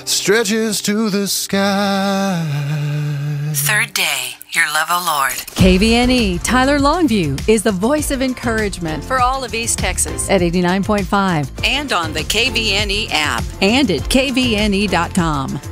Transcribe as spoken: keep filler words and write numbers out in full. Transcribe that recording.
stretches to the sky. Third Day, Your Love, O Lord. K V N E Tyler Longview is the voice of encouragement for all of East Texas at eighty-nine point five And on the K V N E app. and at K V N E dot com.